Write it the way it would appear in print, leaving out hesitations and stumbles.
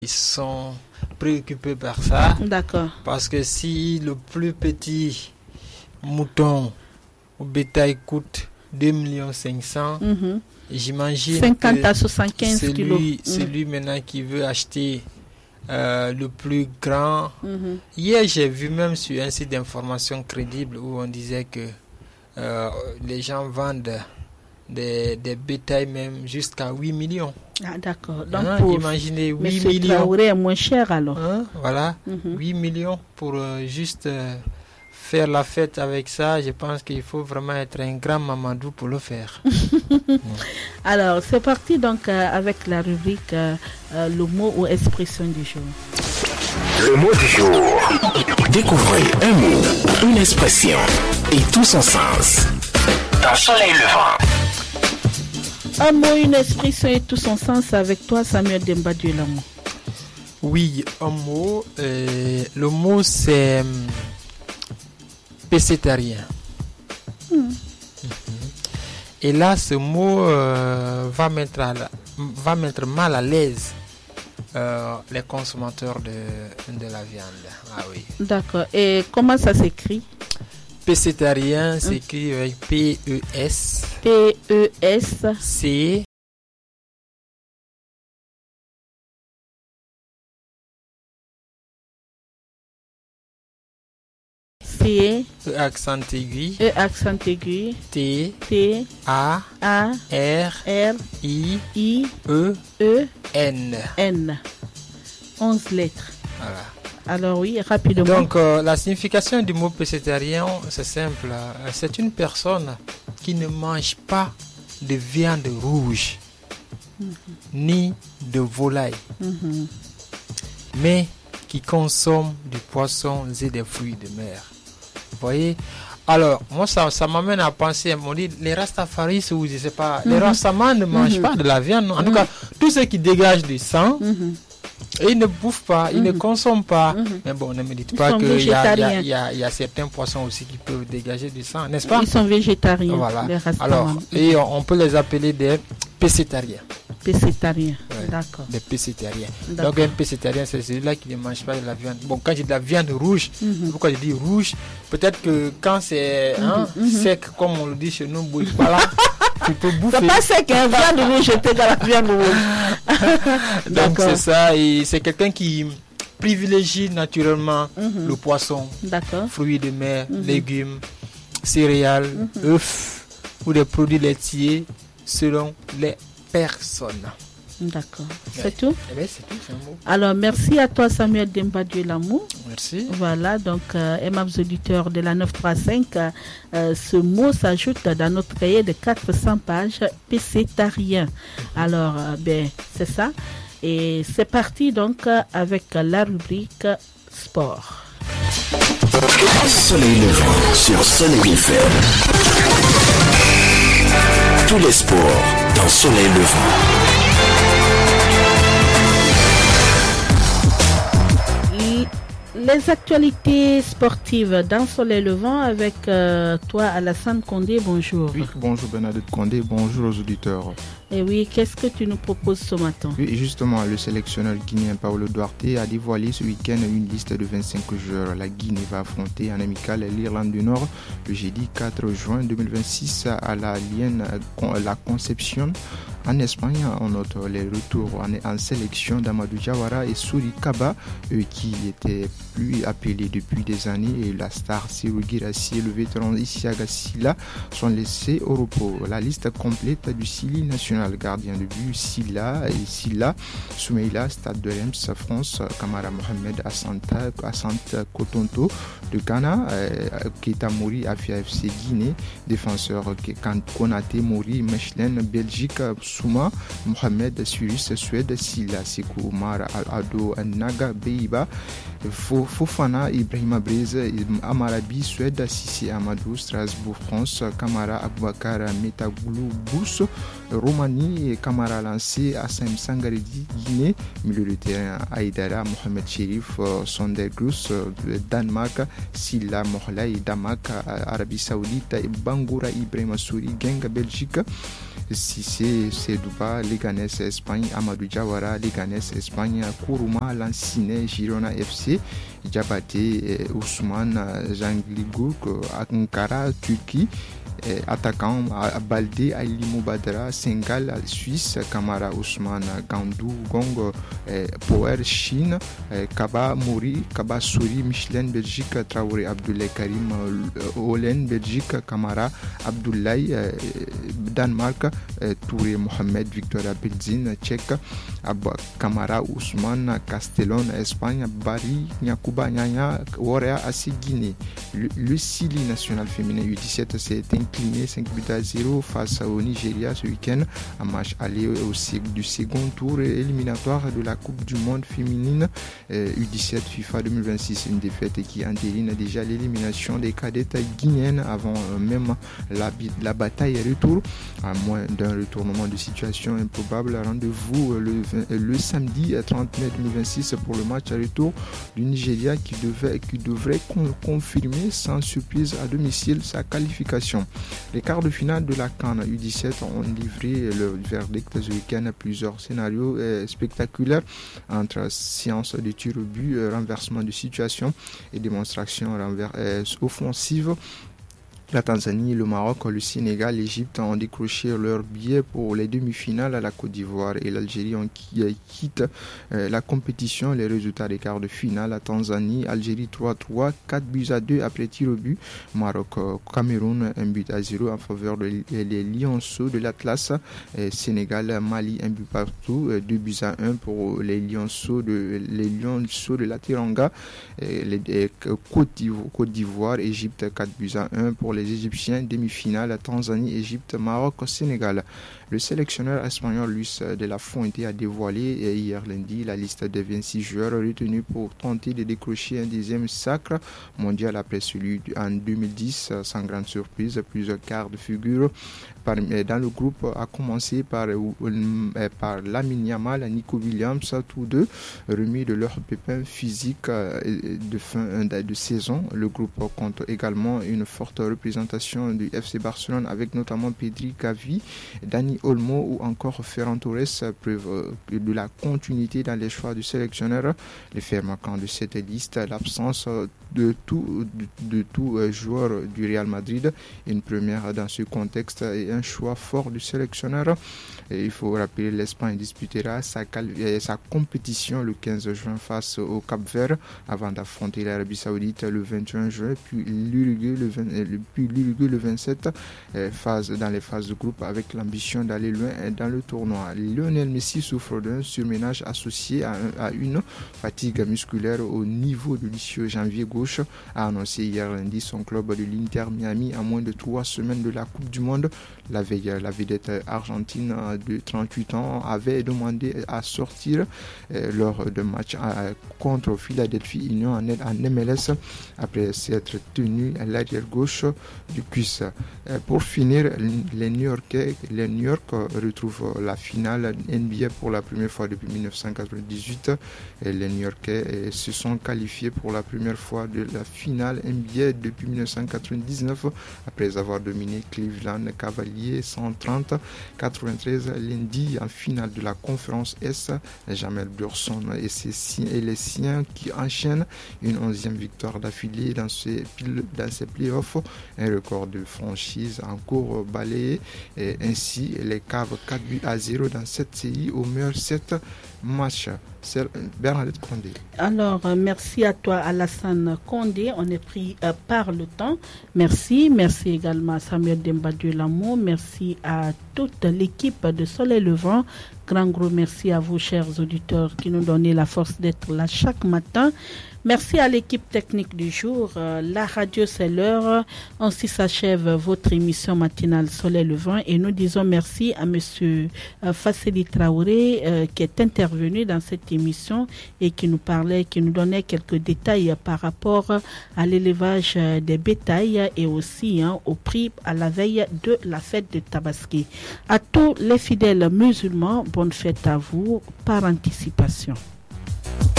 Ils sont préoccupés par ça. D'accord. Parce que si le plus petit mouton au bétail coûte 2,5 millions, j'imagine 50 que à 75 kilos. Celui maintenant qui veut acheter le plus grand. Hier, j'ai vu même sur un site d'information crédible où on disait que les gens vendent des bétails même jusqu'à 8 millions. Ah, d'accord. Donc, imaginez 8 Monsieur millions. Traoré est moins cher alors. Voilà, 8 millions pour juste faire la fête avec ça. Je pense qu'il faut vraiment être un grand Mamadou pour le faire. Alors, c'est parti donc avec la rubrique le mot ou expression du jour. Le mot du jour. Découvrez un mot, une expression et tout son sens. Dans Soleil Levant. Un mot, une expression et tout son sens avec toi, Samuel Demba Duelamo. Oui, un mot. Le mot, c'est pécétarien. Et là, ce mot va mettre mal à l'aise les consommateurs de la viande. Ah oui. D'accord. Et comment ça s'écrit? Pécétarien s'écrit avec P-E-S. P-E-S. C. C. E accent aigu. E accent aigu. T. T. A. A. R. R. I. I. E. E. N. N. 11 lettres. Voilà. Alors oui, rapidement. Donc la signification du mot pécétarien, c'est simple. C'est une personne qui ne mange pas de viande rouge, ni de volaille, mais qui consomme du poisson et des fruits de mer. Vous voyez? Alors, moi, ça m'amène à penser, on dit, les Rastafaris, ou je sais pas, les Rastaman ne mangent pas de la viande. Non. En tout cas, tout ce qui dégage du sang, ils ne bouffent pas, ils ne consomment pas. Mais bon, ne me dites pas qu'il y a certains poissons aussi qui peuvent dégager du sang, n'est-ce pas? Ils sont végétariens. Voilà. Les Alors, et on peut les appeler des pécétariens. Pécétariens, ouais, d'accord. Des pécétariens. Donc un pécétarien, c'est celui-là qui ne mange pas de la viande. Bon, quand j'ai de la viande rouge, pourquoi je dis rouge? Peut-être que quand c'est sec, comme on le dit chez nous, voilà, tu peux bouffer. C'est pas sec, hein, viande rouge, j'étais dans la viande rouge. Donc c'est ça, et c'est quelqu'un qui privilégie naturellement le poisson, fruits de mer, légumes, céréales, œufs ou des produits laitiers selon les personnes. D'accord. C'est tout? Eh bien, c'est tout, c'est un mot. Alors, merci à toi, Samuel Demba Duelamo. Merci. Voilà, donc, aimables auditeurs de la 935, ce mot s'ajoute dans notre cahier de 400 pages, pécétarien. Alors, c'est ça. Et c'est parti, donc, avec la rubrique sport. Soleil Levant sur Soleil FM. Tous les sports dans Soleil Levant. Les actualités sportives dans Soleil Levant avec toi, Alassane Condé, bonjour. Oui, bonjour Bernadette Condé, bonjour aux auditeurs. Et oui, qu'est-ce que tu nous proposes ce matin? Oui, justement, le sélectionneur guinéen Paolo Duarte a dévoilé ce week-end une liste de 25 joueurs. La Guinée va affronter en amical l'Irlande du Nord le jeudi 4 juin 2026 à la Concepción. En Espagne, on note les retours en sélection d'Amadou Diawara et Souri Kaba, qui étaient plus appelés depuis des années, et la star Sirou Girassi et le vétéran Isiaga Silla sont laissés au repos. La liste complète du Sili national, gardien de but Silla et Silla, Soumeila, Stade de Reims, France, Kamara Mohamed Assante Kotonto de Ghana, Keita Mori Afia FC Guinée, défenseur Konaté Mori Mechelen Belgique, Souma Mohamed Suisse Suède, Silla Sekou Omar Al-Ado Naga Beiba, Fofana Ibrahima Breze Amarabi Suède, Sissi Amadou Strasbourg France, Kamara Aboubakar Metagoulou Bous Roumanie, Kamara Lancé Assam Sangaredi Guinée, milieu de terrain Aïdara Mohamed Cherif Sondergrus Danemark, Silla Mohlai Damak Arabie Saoudite, Bangoura Ibrahima Souri Genga Belgique, Cissé, Sedouba, Leganés Espagne, Amadou Diawara, Leganés Espagne, Kourouma, Lanciné, Girona FC, Diabaté, Ousmane, Jangligouk, Ankara, Turquie. Attaquant Baldé, Ali Moubadra, Sengal, Suisse, Kamara, Ousmane, Gandou, Gong, Power, Chine, Kaba, Mouri, Kaba, Souri, Michelin, Belgique, Traoré, Abdoulaye Karim, Olen, Belgique, Kamara, Abdoulaye, Danemark, Touré, Mohamed, Victoria Benzine, Tchèque, Kamara, Ousmane, Castellon, Espagne, Bari, Nyakuba, Nyanya, Ouarea, Assi, Guinée. Le Sili national féminin U17 s'est incliné 5-0 face au Nigeria ce week-end, un match aller du second tour éliminatoire de la Coupe du Monde féminine U17 FIFA 2026. Une défaite qui entérine déjà l'élimination des cadettes guinéennes avant même la bataille retour. À moins d'un retournement de situation improbable, rendez-vous le samedi 30 mai 2026 pour le match retour du Nigeria qui devrait confirmer sans surprise à domicile sa qualification. Les quarts de finale de la CAN U17 ont livré le verdict ce week-end. Plusieurs scénarios spectaculaires entre séances de tir au but, renversement de situation et démonstration offensive. La Tanzanie, le Maroc, le Sénégal, l'Égypte ont décroché leur billet pour les demi-finales. La Côte d'Ivoire et l'Algérie quittent la compétition. Les résultats des quarts de finale: la Tanzanie, Algérie 3-3, 4-2 après tir au but. Maroc, Cameroun 1-0 en faveur des Lionceaux de l'Atlas. Sénégal, Mali 1 but partout, 2-1 pour les Lionceaux de la Teranga. Côte d'Ivoire, Égypte 4-1 pour les Égyptiens. Demi-finale, Tanzanie, Égypte, Maroc, Sénégal. Le sélectionneur espagnol Luis de la Fuente a dévoilé hier lundi la liste des 26 joueurs retenus pour tenter de décrocher un deuxième sacre mondial après celui en 2010. Sans grande surprise, plusieurs quarts de figure dans le groupe, a commencé par Lamine Yamal et Nico Williams, tous deux remis de leur pépin physique de fin de saison. Le groupe compte également une forte représentation du FC Barcelone avec notamment Pedri, Gavi, Dani Olmo ou encore Ferran Torres, preuve de la continuité dans les choix du sélectionneur. Les faits marquants de cette liste: l'absence de tout joueur du Real Madrid, une première dans ce contexte et un choix fort du sélectionneur. Et il faut rappeler, l'Espagne disputera sa compétition le 15 juin face au Cap-Vert avant d'affronter l'Arabie Saoudite le 21 juin, puis l'Uruguay le 27, dans les phases de groupe avec l'ambition d'aller loin dans le tournoi. Lionel Messi souffre d'un surménage associé à une fatigue musculaire au niveau de l'ischio janvier gauche, a annoncé hier lundi son club de l'Inter Miami à moins de 3 semaines de la Coupe du Monde. La veille, la vedette argentine de 38 ans avait demandé à sortir lors de match contre Philadelphie Union en MLS après s'être tenu à l'arrière gauche du cuisse. Pour finir, les New York retrouvent la finale NBA pour la première fois depuis 1998. Les New Yorkais se sont qualifiés pour la première fois de la finale NBA depuis 1999 après avoir dominé Cleveland Cavaliers 130-93 lundi en finale de la conférence Est. Jamel Burson et les siens qui enchaînent une 11e victoire d'affilée dans ces playoffs, un record de franchise en cours balayé. Et ainsi, les Cavs 4-0 dans cette série au meilleur 7 matchs. C'est Bernadette Condé. Alors, merci à toi, Alassane Condé. On est pris par le temps. Merci également à Samuel Demba-Dieu-Lamo. Merci à toute l'équipe de Soleil Levant. Grand gros merci à vous, chers auditeurs, qui nous donnez la force d'être là chaque matin. Merci à l'équipe technique du jour. La radio, c'est l'heure. Ainsi s'achève votre émission matinale Soleil Levant. Et nous disons merci à monsieur Fasseli Traoré qui est intervenu dans cette émission et qui nous donnait quelques détails par rapport à l'élevage des bétails et aussi au prix à la veille de la fête de Tabaski. À tous les fidèles musulmans, bonne fête à vous par anticipation.